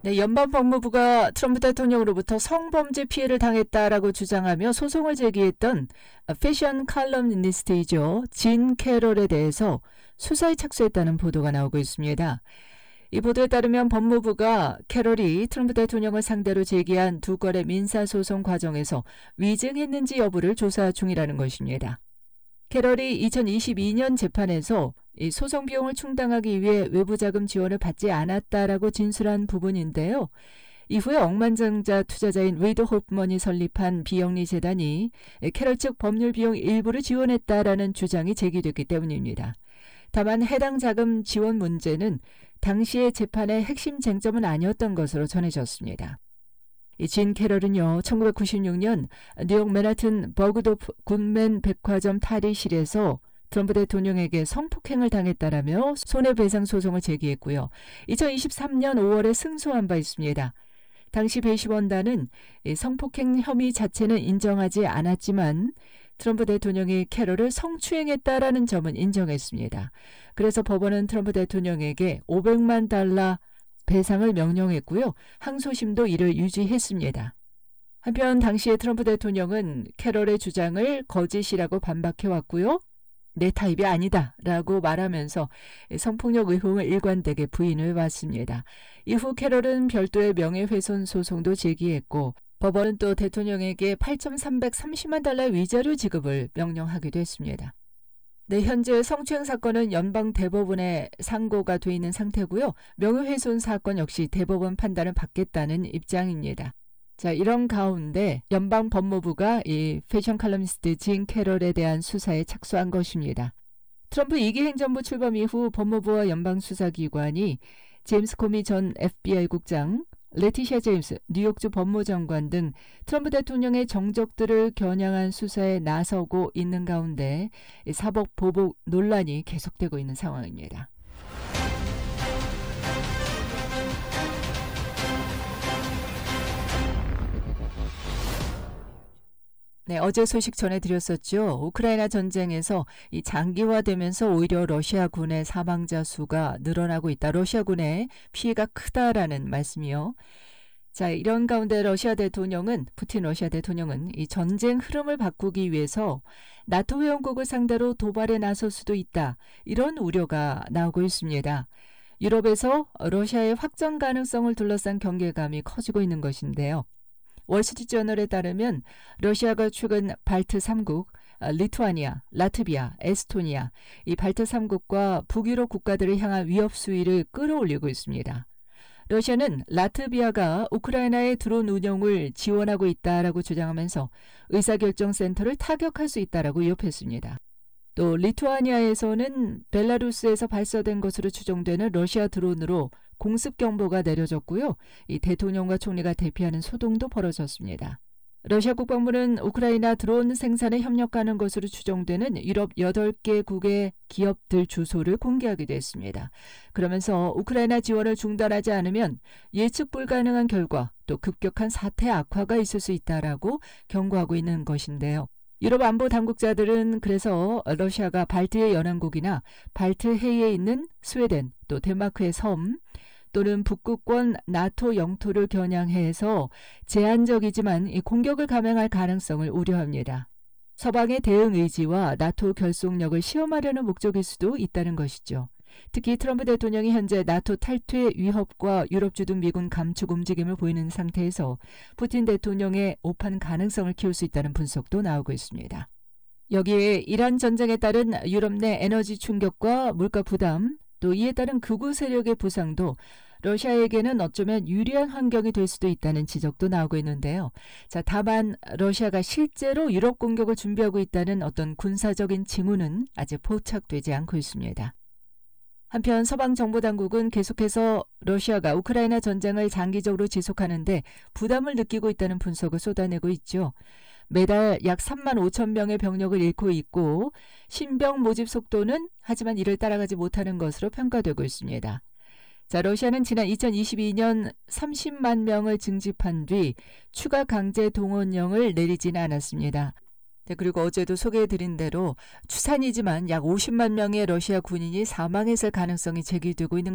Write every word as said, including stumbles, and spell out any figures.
네, 연방 법무부가 트럼프 대통령으로부터 성범죄 피해를 당했다라고 주장하며 소송을 제기했던 패션 칼럼니스트이죠. 진 캐럴에 대해서 수사에 착수했다는 보도가 나오고 있습니다. 이 보도에 따르면 법무부가 캐럴이 트럼프 대통령을 상대로 제기한 두 건의 민사소송 과정에서 위증했는지 여부를 조사 중이라는 것입니다. 캐럴이 이천이십이 년 재판에서 이 소송 비용을 충당하기 위해 외부 자금 지원을 받지 않았다라고 진술한 부분인데요. 이후에 억만장자 투자자인 웨이드 호프먼이 설립한 비영리 재단이 캐럴 측 법률 비용 일부를 지원했다라는 주장이 제기됐기 때문입니다. 다만 해당 자금 지원 문제는 당시의 재판의 핵심 쟁점은 아니었던 것으로 전해졌습니다. 이 진 캐럴은요, 천구백구십육 년 뉴욕 맨하튼 버그도프 굿맨 백화점 탈의실에서 트럼프 대통령에게 성폭행을 당했다라며 손해배상 소송을 제기했고요. 이천이십삼 년 오월에 승소한 바 있습니다. 당시 배심원단은 성폭행 혐의 자체는 인정하지 않았지만 트럼프 대통령이 캐럴을 성추행했다라는 점은 인정했습니다. 그래서 법원은 트럼프 대통령에게 오백만 달러 배상을 명령했고요. 항소심도 이를 유지했습니다. 한편 당시에 트럼프 대통령은 캐럴의 주장을 거짓이라고 반박해왔고요. 내 타입이 아니다 라고 말하면서 성폭력 의혹을 일관되게 부인해 왔습니다. 이후 캐럴은 별도의 명예훼손 소송도 제기했고 법원은 또 대통령에게 팔천삼백삼십만 달러의 위자료 지급을 명령하기도 했습니다. 네, 현재 성추행 사건은 연방 대법원에 상고가 돼 있는 상태고요. 명예훼손 사건 역시 대법원 판단을 받겠다는 입장입니다. 자, 이런 가운데 연방 법무부가 이 패션 칼럼니스트 진 캐럴에 대한 수사에 착수한 것입니다. 트럼프 이 기 행정부 출범 이후 법무부와 연방수사기관이 제임스 코미 전 에프비아이 국장, 레티샤 제임스 뉴욕주 법무장관 등 트럼프 대통령의 정적들을 겨냥한 수사에 나서고 있는 가운데 사법 보복 논란이 계속되고 있는 상황입니다. 네, 어제 소식 전해드렸었죠. 우크라이나 전쟁에서 이 장기화되면서 오히려 러시아군의 사망자 수가 늘어나고 있다. 러시아군의 피해가 크다라는 말씀이요. 자, 이런 가운데 러시아 대통령은, 푸틴 러시아 대통령은 이 전쟁 흐름을 바꾸기 위해서 나토 회원국을 상대로 도발에 나설 수도 있다. 이런 우려가 나오고 있습니다. 유럽에서 러시아의 확전 가능성을 둘러싼 경계감이 커지고 있는 것인데요. 월스트리트저널에 따르면 러시아가 최근 발트 삼 국, 리투아니아, 라트비아, 에스토니아, 이 발트 삼 국과 북유럽 국가들을 향한 위협 수위를 끌어올리고 있습니다. 러시아는 라트비아가 우크라이나의 드론 운용을 지원하고 있다라고 주장하면서 의사결정센터를 타격할 수 있다라고 위협했습니다. 또 리투아니아에서는 벨라루스에서 발사된 것으로 추정되는 러시아 드론으로 공습 경보가 내려졌고요. 이 대통령과 총리가 대피하는 소동도 벌어졌습니다. 러시아 국방부는 우크라이나 드론 생산에 협력하는 것으로 추정되는 유럽 여덟 개국의 기업들 주소를 공개하기도 했습니다. 그러면서 우크라이나 지원을 중단하지 않으면 예측 불가능한 결과 또 급격한 사태 악화가 있을 수 있다라고 경고하고 있는 것인데요. 유럽 안보 당국자들은 그래서 러시아가 발트의 연안국이나 발트 해에 있는 스웨덴 또 덴마크의 섬 또는 북극권 나토 영토를 겨냥해서 제한적이지만 이 공격을 감행할 가능성을 우려합니다. 서방의 대응 의지와 나토 결속력을 시험하려는 목적일 수도 있다는 것이죠. 특히 트럼프 대통령이 현재 나토 탈퇴 위협과 유럽 주둔 미군 감축 움직임을 보이는 상태에서 푸틴 대통령의 오판 가능성을 키울 수 있다는 분석도 나오고 있습니다. 여기에 이란 전쟁에 따른 유럽 내 에너지 충격과 물가 부담, 또 이에 따른 극우 세력의 부상도 러시아에게는 어쩌면 유리한 환경이 될 수도 있다는 지적도 나오고 있는데요. 자, 다만 러시아가 실제로 유럽 공격을 준비하고 있다는 어떤 군사적인 징후는 아직 포착되지 않고 있습니다. 한편 서방 정보당국은 계속해서 러시아가 우크라이나 전쟁을 장기적으로 지속하는데 부담을 느끼고 있다는 분석을 쏟아내고 있죠. 매달 약 삼만 오천 명의 병력을 잃고 있고 신병 모집 속도는 하지만 이를 따라가지 못하는 것으로 평가되고 있습니다. 자, 러시아는 지난 이천이십이 년 삼십만 명을 징집한 뒤 추가 강제 동원령을 내리지는 않았습니다. 네, 그리고 어제도 소개해드린 대로 추산이지만 약 오십만 명의 러시아 군인이 사망했을 가능성이 제기되고 있는